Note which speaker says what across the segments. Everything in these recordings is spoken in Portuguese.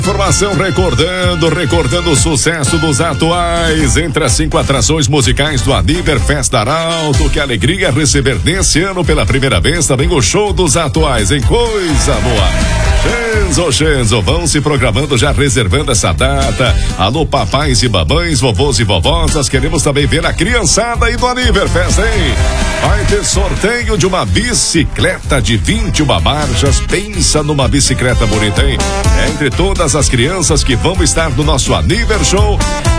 Speaker 1: Informação recordando o sucesso dos atuais. Entre as 5 atrações musicais do Aniver Festa Arauto, que alegria receber nesse ano pela primeira vez também o show dos atuais, em coisa boa. Xenzo, vão se programando, já reservando essa data. Alô, papais e mamães, vovôs e vovosas, queremos também ver a criançada aí do Aniver Festa, hein? Vai ter sorteio de uma bicicleta de 21 marchas. Pensa numa bicicleta bonita, hein? Entre todas as crianças que vão estar no nosso Aniver Show,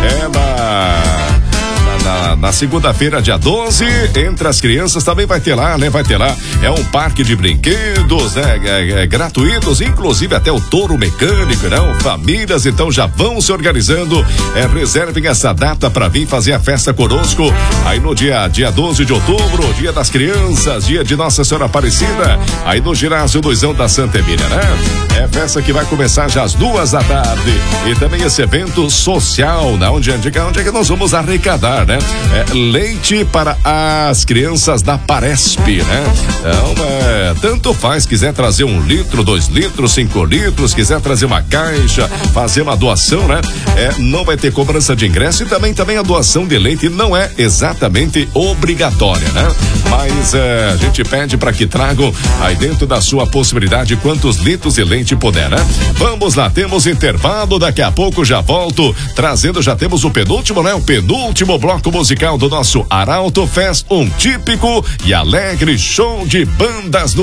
Speaker 1: na segunda-feira, dia 12, entre as crianças também vai ter lá, né? Vai ter lá, é um parque de brinquedos, né? Gratuitos, inclusive até o touro mecânico, não? Famílias, então já vão se organizando, reservem essa data pra vir fazer a festa conosco, aí no dia 12 de outubro, dia das crianças, dia de Nossa Senhora Aparecida, aí no ginásio Luizão da Santa Emília, né? É festa que vai começar já às 2 da tarde, e também esse evento social, né? Onde é que nós vamos arrecadar, né? Leite para as crianças da Paresp, né? Então, tanto faz, quiser trazer 1 litro, 2 litros, 5 litros, quiser trazer uma caixa, fazer uma doação, né? Não vai ter cobrança de ingresso, e também a doação de leite não é exatamente obrigatória, né? Mas a gente pede para que tragam aí dentro da sua possibilidade quantos litros de leite puder, né? Vamos lá, temos intervalo, daqui a pouco já volto trazendo, já temos o penúltimo, né? O penúltimo bloco musical do nosso Arauto Fest, um típico e alegre show de bandas no